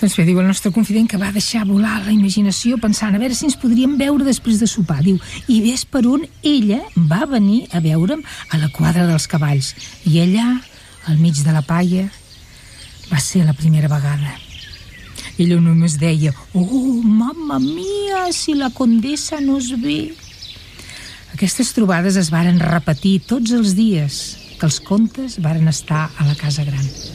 Doncs bé, diu el nostre confident que va deixar volar la imaginació pensant a veure si ens podríem veure després de sopar. Diu, i ves per on ella va venir a veure'm a la quadra dels cavalls. I allà, al mig de la palla, va ser la primera vegada. Ella només deia, oh, mamma mia, si la condessa no es ve. Aquestes trobades es varen repetir tots els dies que els contes varen estar a la casa gran.